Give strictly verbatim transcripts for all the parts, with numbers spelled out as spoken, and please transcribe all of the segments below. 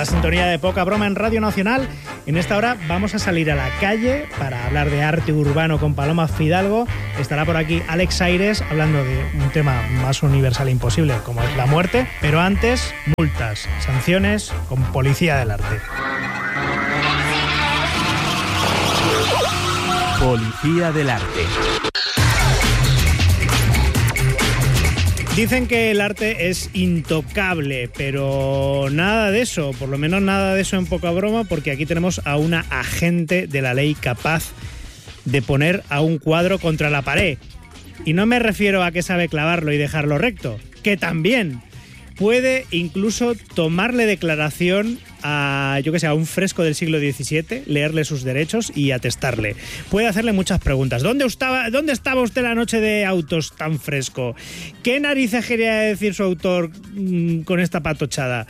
la sintonía de Poca Broma en Radio Nacional. En esta hora vamos a salir a la calle para hablar de arte urbano con Paloma Fidalgo. Estará por aquí Alex Aires hablando de un tema más universal e imposible como es la muerte. Pero antes, multas, sanciones con Policía del Arte. Policía del Arte. Dicen que el arte es intocable, pero nada de eso, por lo menos nada de eso en Poca Broma, porque aquí tenemos a una agente de la ley capaz de poner a un cuadro contra la pared. Y no me refiero a que sabe clavarlo y dejarlo recto, que también puede incluso tomarle declaración a, yo que sé, a un fresco del siglo diecisiete, leerle sus derechos y atestarle. Puede hacerle muchas preguntas. ¿Dónde estaba, dónde estaba usted la noche de autos tan fresco? ¿Qué narices quería decir su autor mmm, con esta patochada?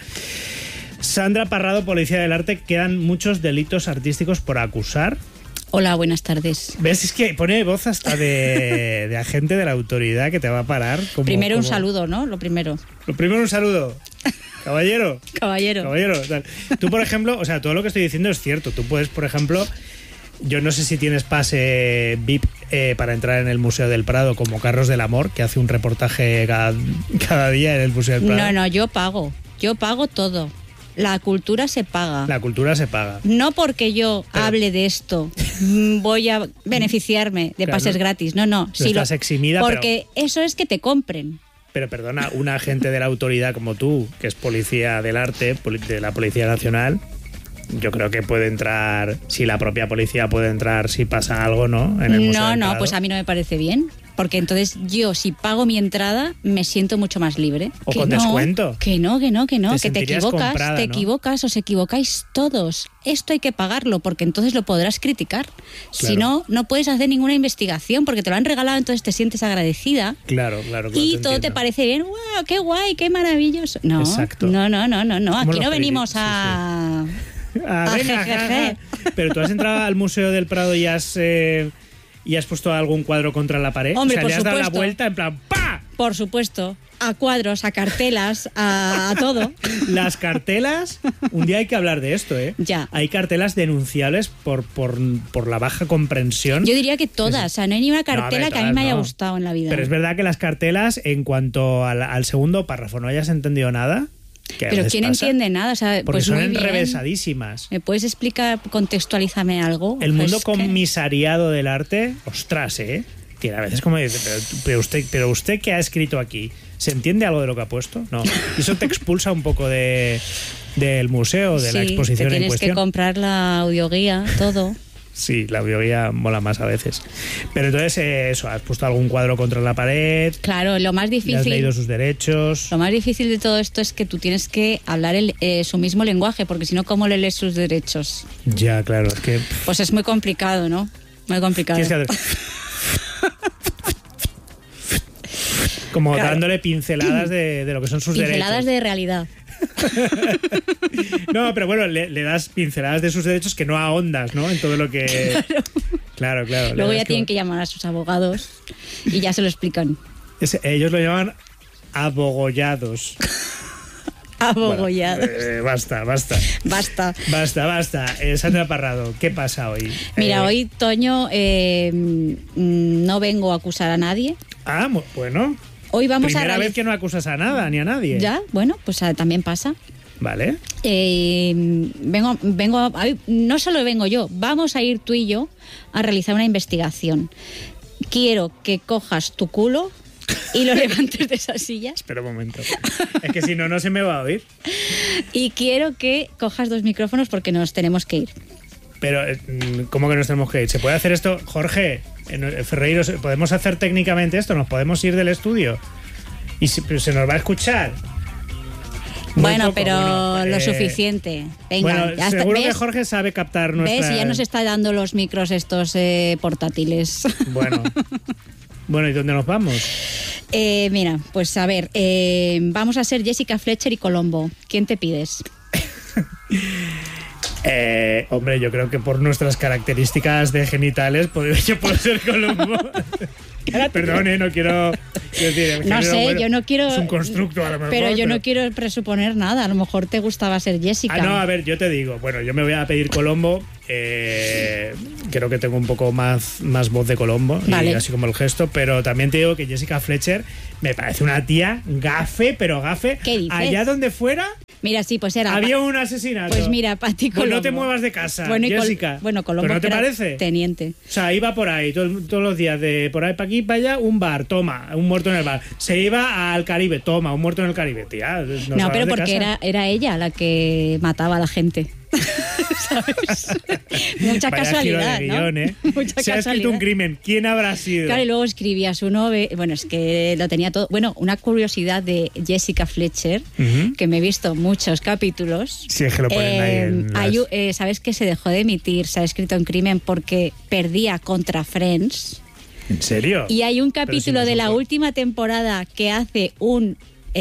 Sandra Parrado, Policía del Arte, quedan muchos delitos artísticos por acusar. Hola, buenas tardes. ¿Ves? Es que pone voz hasta de, de agente de la autoridad que te va a parar. Como, primero como... un saludo, ¿no? Lo primero. Lo primero un saludo. Caballero. Caballero. Caballero. Tal. Tú, por ejemplo, o sea, todo lo que estoy diciendo es cierto. Tú puedes, por ejemplo, yo no sé si tienes pase V I P eh, para entrar en el Museo del Prado, como Carlos del Amor, que hace un reportaje cada, cada día en el Museo del Prado. No, no, yo pago. Yo pago todo. La cultura se paga. La cultura se paga. No porque yo Pero... hable de esto voy a beneficiarme de claro, pases gratis. No, no. no si estás lo... eximida, porque pero... eso es que te compren. Pero perdona, un agente de la autoridad como tú, que es policía del arte, de la Policía Nacional, yo creo que puede entrar, si la propia policía puede entrar, si pasa algo, ¿no? En el Museo no, del no, Prado. Pues a mí no me parece bien. Porque entonces yo, si pago mi entrada, me siento mucho más libre. O que con no, descuento. Que no, que no, que no, te que te equivocas, comprada, te ¿no? equivocas, os equivocáis todos. Esto hay que pagarlo, porque entonces lo podrás criticar. Claro. Si no, no puedes hacer ninguna investigación, porque te lo han regalado, entonces te sientes agradecida. Claro, claro. claro y te todo entiendo. te parece bien, wow, qué guay, qué maravilloso. No, Exacto. no, no, no, no, no. Aquí no venimos sí, a... Sí, sí. A, a venga, jeje. Pero tú has entrado al Museo del Prado y has... Eh... ¿Y has puesto algún cuadro contra la pared? Hombre, o sea, por le has supuesto. dado la vuelta en plan ¡pa! Por supuesto. A cuadros, a cartelas, a, a todo. Las cartelas, un día hay que hablar de esto, ¿eh? Ya. Hay cartelas denunciables por, por, por la baja comprensión. Yo diría que todas, o sea, no hay ni una cartela no, a ver, que a mí me haya no. gustado en la vida. Pero es verdad que las cartelas, en cuanto al, al segundo párrafo no hayas entendido nada... Pero ¿quién pasa? entiende nada? O sea, porque pues son muy bien. enrevesadísimas. ¿Me puedes explicar, contextualízame algo? El mundo es comisariado que... del arte, ostras, ¿eh? Tiene a veces como dice, pero, pero, usted, pero usted ¿qué ha escrito aquí? ¿Se entiende algo de lo que ha puesto? No. Y eso te expulsa un poco de del museo, de sí, la exposición te en tienes cuestión. que comprar la audioguía, todo. Sí, la audioguía mola más a veces. Pero entonces, eh, eso, has puesto algún cuadro contra la pared. Claro, lo más difícil... Has leído sus derechos. Lo más difícil de todo esto es que tú tienes que hablar el, eh, su mismo lenguaje, porque si no, ¿cómo le lees sus derechos? Ya, claro, es que... Pues es muy complicado, ¿no? Muy complicado. Tienes que hacer... Como claro. dándole pinceladas de, de lo que son sus pinceladas derechos. Pinceladas de realidad. No, pero bueno, le, le das pinceladas de sus derechos que no ahondas, ¿no? En todo lo que... Claro, claro. claro Luego ya que... tienen que llamar a sus abogados y ya se lo explican. Es, ellos lo llaman abogollados. Abogollados. Bueno, eh, basta, basta. Basta. Basta, basta. Eh, Sandra Parrado, ¿qué pasa hoy? Mira, eh... hoy, Toño, eh, no vengo a acusar a nadie. Ah, bueno. Hoy vamos Primera a vez que no acusas a nada, ni a nadie. Ya, bueno, pues a, también pasa. Vale. Eh, vengo, vengo a, no solo vengo yo, vamos a ir tú y yo a realizar una investigación. Quiero que cojas tu culo y lo levantes de esa silla. Espera un momento. Es que si no, no se me va a oír. Y quiero que cojas dos micrófonos porque nos tenemos que ir. Pero, ¿cómo que nos tenemos que ir? ¿Se puede hacer esto? Jorge, Ferreiro, ¿podemos hacer técnicamente esto? ¿Nos podemos ir del estudio? ¿Y si, pero se nos va a escuchar? Muy bueno, poco. pero bueno, lo eh, suficiente. Venga, bueno, ya seguro está. que Jorge sabe captar nuestra... ¿Ves? Ya nos está dando los micros estos eh, portátiles. Bueno. Bueno, ¿y dónde nos vamos? Eh, mira, pues a ver, eh, vamos a ser Jessica Fletcher y Colombo. ¿Quién te pides? Eh, hombre, yo creo que por nuestras características de genitales, yo puedo ser Colombo. Perdón, ¿eh? no quiero... quiero decir, no género, sé, bueno, yo no quiero... Es un constructo a lo mejor. Pero yo pero... no quiero presuponer nada. A lo mejor te gustaba ser Jessica. Ah, no, a ver, yo te digo. Bueno, yo me voy a pedir Colombo. Eh, creo que tengo un poco más, más voz de Colombo. Vale. Y así como el gesto. Pero también te digo que Jessica Fletcher me parece una tía gafe, pero gafe. ¿Qué dices? Allá donde fuera... Mira, sí, pues era... Había un asesinato. Pues mira, Pati Colombo. Pues no te muevas de casa, bueno, Jessica. Col bueno, Colombo. ¿Pero no te era parece? Teniente. O sea, iba por ahí todo, todos los días, de por ahí para aquí, para allá, un bar, toma, un muerto en el bar. Se iba al Caribe, toma, un muerto en el Caribe, tía. No, No, pero de porque casa. era, era ella la que mataba a la gente. ¿Sabes? Mucha Vaya casualidad, giro de guión, ¿no? ¿eh? Mucha Se ha escrito casualidad. un crimen. ¿Quién habrá sido? Claro, y luego escribía su novela. Bueno, es que lo tenía todo. Bueno, una curiosidad de Jessica Fletcher, Ujú. que me he visto muchos capítulos. Sí, es que lo ponen ahí en las- hay u- eh, ¿Sabes que se dejó de emitir? Se ha escrito un crimen porque perdía contra Friends. ¿En serio? Y hay un Pero capítulo si no de la supo. última temporada que hace un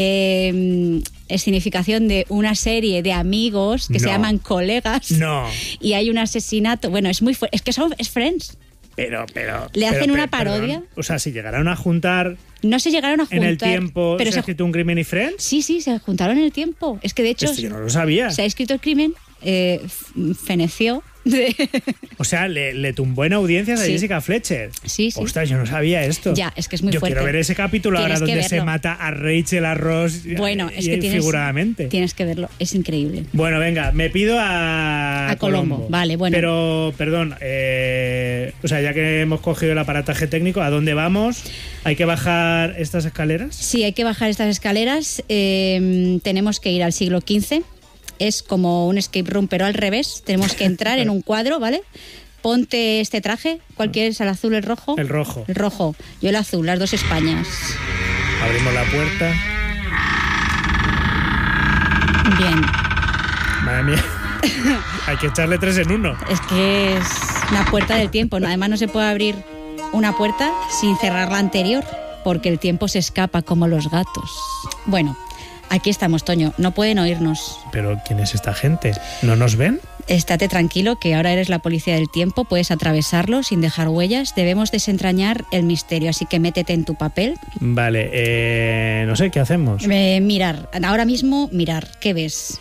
eh, escenificación de una serie de amigos que se No. llaman colegas. No, Y hay un asesinato. Bueno, es muy fuerte. Es que son, es Friends. pero, pero... ¿Le hacen pero, una per- perdón. parodia? O sea, si llegaron a juntar No se llegaron a juntar. en el tiempo, pero ¿se se ha escrito un crimen y Friends? Sí, sí, se juntaron en el tiempo. Es que de hecho Esto yo no lo sabía. se ha escrito el crimen, eh, f- feneció. De... O sea, le, le tumbó en audiencias a Sí. Jessica Fletcher. Sí, sí. Ostras, yo no sabía esto. Ya, es que es muy yo fuerte. quiero ver ese capítulo ahora Tienes que donde se verlo. mata a Rachel, a Ross Bueno, y, es que y tienes, figuradamente. tienes que verlo. Es increíble. Bueno, venga, me pido a, A Colombo. Vale, bueno. Pero, perdón, eh, o sea, ya que hemos cogido el aparataje técnico, ¿a dónde vamos? ¿Hay que bajar estas escaleras? Sí, hay que bajar estas escaleras. eh, tenemos que ir al siglo quince. Es como un escape room, pero al revés. Tenemos que entrar en un cuadro, ¿vale? Ponte este traje. ¿Cuál quieres? ¿El azul o el rojo? El rojo. El rojo. Yo el azul, las dos Españas. Abrimos la puerta. Bien. Madre mía. Hay que echarle tres en uno. Es que es la puerta del tiempo, ¿no? Además no se puede abrir una puerta sin cerrar la anterior, porque el tiempo se escapa como los gatos. Bueno, aquí estamos, Toño. No pueden oírnos. Pero ¿quién es esta gente? ¿No nos ven? Estate tranquilo, que ahora eres la policía del tiempo. Puedes atravesarlo sin dejar huellas. Debemos desentrañar el misterio, así que métete en tu papel. Vale, eh, no sé, ¿qué hacemos? Eh, mirar, ahora mismo mirar. ¿Qué ves?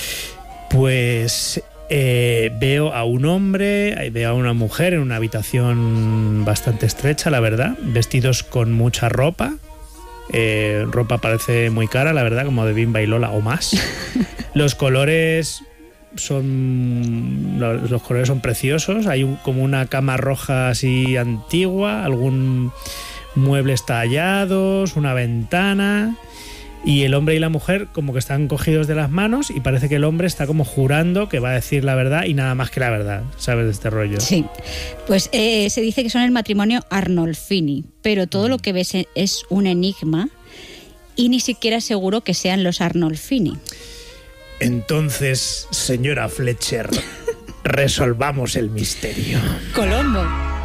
Pues eh, veo a un hombre, veo a una mujer en una habitación bastante estrecha, la verdad, vestidos con mucha ropa. Eh, ropa parece muy cara, la verdad, como de Bimba y Lola o más. Los colores son los, los colores son preciosos. Hay un, como una cama roja así antigua, algún muebles tallados, una ventana. Y el hombre y la mujer como que están cogidos de las manos y parece que el hombre está como jurando que va a decir la verdad y nada más que la verdad, ¿sabes de este rollo? Sí, pues eh, se dice que son el matrimonio Arnolfini, pero todo lo que ves es un enigma y ni siquiera es seguro que sean los Arnolfini. Entonces, señora Fletcher, resolvamos el misterio. Colombo.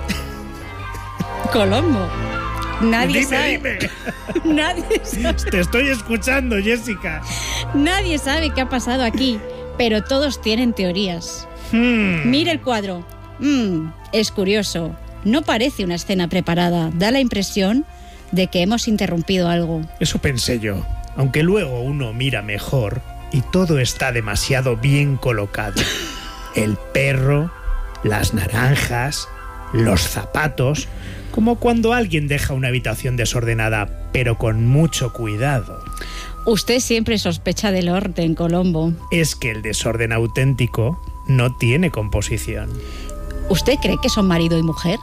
Colombo. Nadie Dime, sabe. dime. Nadie sabe. Te estoy escuchando, Jessica. Nadie sabe qué ha pasado aquí, pero todos tienen teorías. Hmm. Mira el cuadro. Mm, es curioso. No parece una escena preparada. Da la impresión de que hemos interrumpido algo. Eso pensé yo. Aunque luego uno mira mejor y todo está demasiado bien colocado. El perro, las naranjas, los zapatos, como cuando alguien deja una habitación desordenada, pero con mucho cuidado. Usted siempre sospecha del orden, Colombo. Es que el desorden auténtico no tiene composición. ¿Usted cree que son marido y mujer?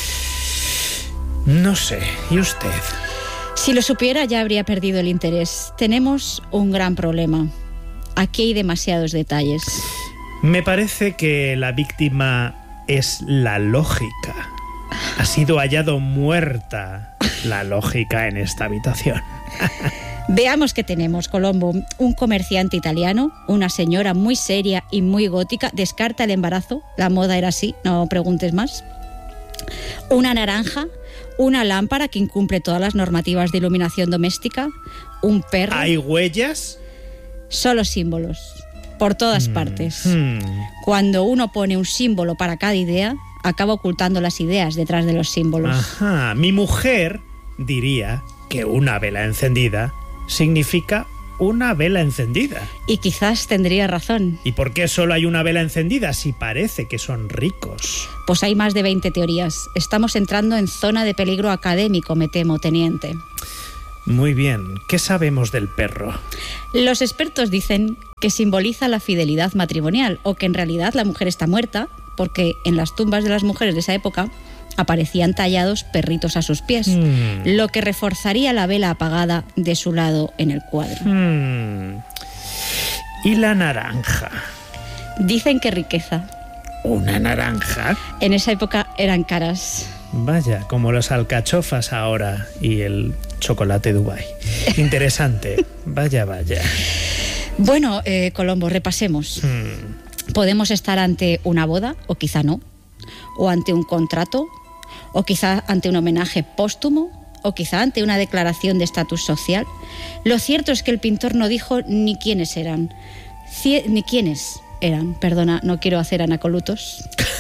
No sé, ¿y usted? Si lo supiera ya habría perdido el interés. Tenemos un gran problema. Aquí hay demasiados detalles. Me parece que la víctima es la lógica. Ha sido hallado muerta la lógica en esta habitación. Veamos qué tenemos, Colombo. Un comerciante italiano, una señora muy seria y muy gótica, descarta el embarazo. La moda era así, no preguntes más. Una naranja, una lámpara que incumple todas las normativas de iluminación doméstica, un perro. ¿Hay huellas? Solo símbolos, por todas partes. Hmm. Cuando uno pone un símbolo para cada idea, acaba ocultando las ideas detrás de los símbolos. Ajá, mi mujer diría que una vela encendida significa una vela encendida. Y quizás tendría razón. ¿Y por qué solo hay una vela encendida si parece que son ricos? Pues hay más de veinte teorías. Estamos entrando en zona de peligro académico, me temo, teniente. Muy bien, ¿qué sabemos del perro? Los expertos dicen que simboliza la fidelidad matrimonial o que en realidad la mujer está muerta porque en las tumbas de las mujeres de esa época aparecían tallados perritos a sus pies, mm. lo que reforzaría la vela apagada de su lado en el cuadro. Mm. ¿Y la naranja? Dicen que riqueza. ¿Una naranja? En esa época eran caras. Vaya, como los alcachofas ahora y el chocolate Dubai. Interesante. Vaya, vaya. Bueno, eh, Colombo, repasemos. Mm. Podemos estar ante una boda, o quizá no, o ante un contrato, o quizá ante un homenaje póstumo, o quizá ante una declaración de estatus social. Lo cierto es que el pintor no dijo ni quiénes eran, Cie- ni quiénes eran, perdona, no quiero hacer anacolutos.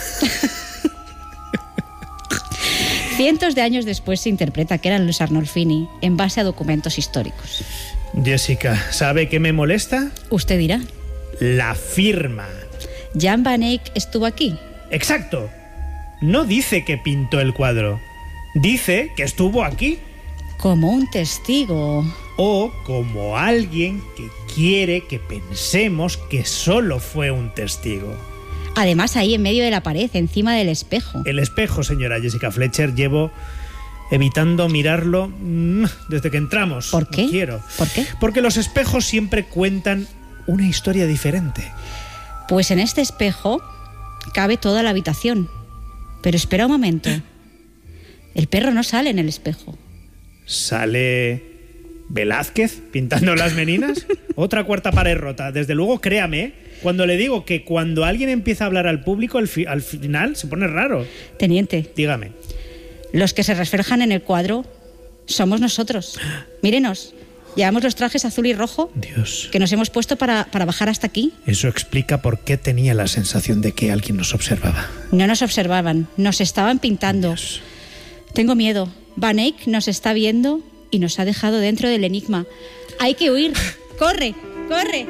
Cientos de años después se interpreta que eran los Arnolfini, en base a documentos históricos. Jessica, ¿sabe qué me molesta? Usted dirá. La firma. Jan van Eyck estuvo aquí. Exacto. No dice que pintó el cuadro. Dice que estuvo aquí. Como un testigo. O como alguien que quiere que pensemos que solo fue un testigo. Además, ahí en medio de la pared, encima del espejo. El espejo, señora Jessica Fletcher, llevo evitando mirarlo mmm, desde que entramos. ¿Por qué? No quiero. ¿Por qué? Porque los espejos siempre cuentan una historia diferente. Pues en este espejo cabe toda la habitación. Pero espera un momento. El perro no sale en el espejo. ¿Sale Velázquez pintando las meninas? Otra cuarta pared rota. Desde luego, créame, cuando le digo que cuando alguien empieza a hablar al público, al, fi- al final se pone raro. Teniente. Dígame. Los que se reflejan en el cuadro somos nosotros. Mírenos. Llevamos los trajes azul y rojo. Dios. Que nos hemos puesto para, para bajar hasta aquí. Eso explica por qué tenía la sensación de que alguien nos observaba. No nos observaban, nos estaban pintando. Dios. Tengo miedo. Van Eyck nos está viendo y nos ha dejado dentro del enigma. Hay que huir. ¡Corre! ¡Corre!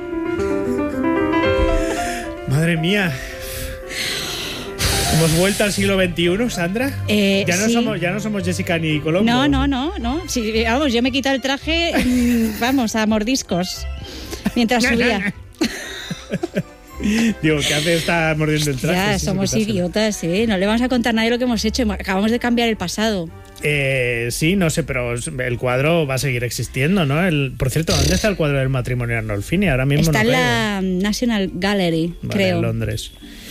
Madre mía. ¿Hemos vuelto al siglo veintiuno, Sandra? Eh, ya, no sí. somos, ya no somos Jessica ni Colombo. No, no, no, no. Sí, vamos, yo me he quitado el traje, mmm, vamos, a mordiscos. Mientras subía. Digo, ¿qué hace estar mordiendo el traje? Ya, Sí, somos sí, idiotas, ¿eh? No le vamos a contar a nadie lo que hemos hecho. Acabamos de cambiar el pasado. Eh, sí, no sé, pero el cuadro va a seguir existiendo, ¿no? El, por cierto, ¿dónde está el cuadro del matrimonio Arnolfini? Ahora mismo Está no en caigo. la National Gallery, Vale, creo. en Londres.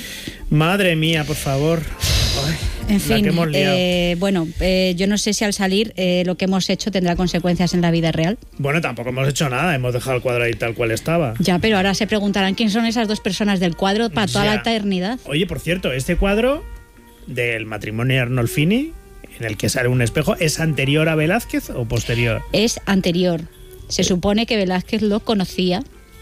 Madre mía, por favor. Ay, En la fin, que hemos liado. eh, bueno, eh, yo no sé si al salir eh, lo que hemos hecho tendrá consecuencias en la vida real. Bueno, tampoco hemos hecho nada, hemos dejado el cuadro ahí tal cual estaba. Ya, pero ahora se preguntarán quién son esas dos personas del cuadro para toda Ya. la eternidad. Oye, por cierto, este cuadro del matrimonio Arnolfini, en el que sale un espejo, ¿es anterior a Velázquez o posterior? Es anterior. Se supone que Velázquez lo conocía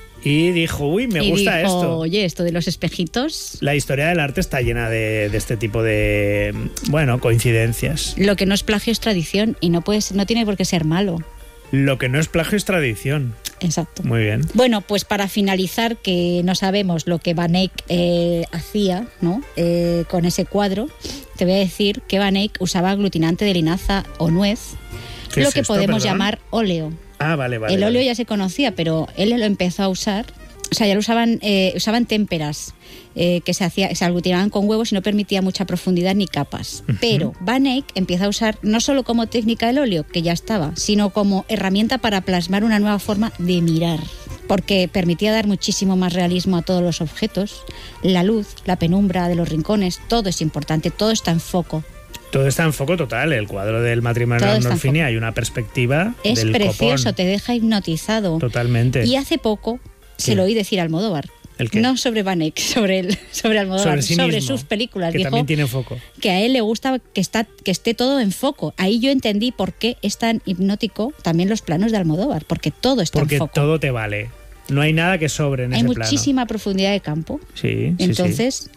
Y dijo, uy, me y gusta dijo, esto. oye, esto de los espejitos, La historia del arte está llena de, de este tipo de, bueno, coincidencias. lo que no es plagio es tradición y no, puede ser- no tiene por qué ser malo. Lo que no es plagio es tradición. Exacto. Muy bien. Bueno, pues para finalizar, que no sabemos lo que Van Eyck eh, hacía, ¿no? Eh, con ese cuadro, te voy a decir que Van Eyck usaba aglutinante de linaza o nuez, ¿Qué lo es que esto, podemos perdón? llamar óleo. Ah, vale, vale. El vale. óleo ya se conocía, pero él lo empezó a usar. O sea, ya lo usaban, eh, usaban témperas eh, que se, hacía, se aglutinaban con huevos y no permitía mucha profundidad ni capas. Ujú. Pero Van Eyck empieza a usar no solo como técnica el óleo, que ya estaba, sino como herramienta para plasmar una nueva forma de mirar. Porque permitía dar muchísimo más realismo a todos los objetos. La luz, la penumbra de los rincones, todo es importante, todo está en foco. Todo está en foco total. El cuadro del matrimonio Todo está en Arnolfini foco. hay una perspectiva Es del precioso, copón. te deja hipnotizado. Totalmente. Y hace poco ¿Qué? se lo oí decir a Almodóvar. ¿El qué? No sobre Van Eyck, sobre, el, sobre Almodóvar, Sobre sí sobre mismo, sus películas. que Dijo también tiene foco. que a él le gusta que, está, que esté todo en foco. Ahí yo entendí por qué es tan hipnótico también los planos de Almodóvar, porque todo está Porque en foco. todo te vale. No hay nada que sobre en Hay ese muchísima profundidad de campo. plano. Sí, sí, Entonces,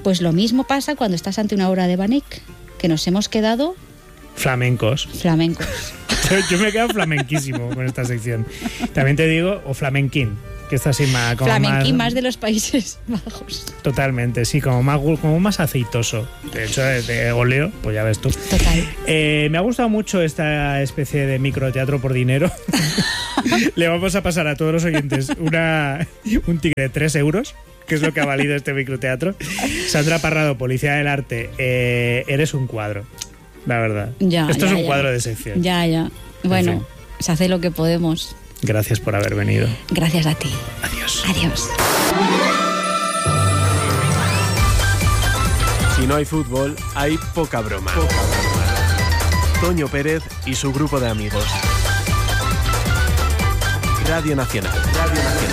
Pues lo mismo pasa cuando estás ante una obra de Van Eyck, que nos hemos quedado flamencos. Flamencos. Yo me he quedado flamenquísimo con esta sección. También te digo, o flamenquín, que está así más... Como flamenquín más, más de los Países Bajos. Totalmente, sí, como más, como más aceitoso. De hecho, de, de óleo, pues ya ves tú. Total. Eh, me ha gustado mucho esta especie de microteatro por dinero. Le vamos a pasar a todos los oyentes una, un tigre de tres euros, que es lo que ha valido este microteatro. Sandra Parrado, Policía del Arte, eh, eres un cuadro, la verdad. Ya, Esto ya, es un ya. cuadro de sección. Ya, ya. Bueno, En fin. se hace lo que podemos. Gracias por haber venido. Gracias a ti. Adiós. Adiós. Si no hay fútbol, hay poca broma. Poca broma. Toño Pérez y su grupo de amigos. Radio Nacional. Radio Nacional.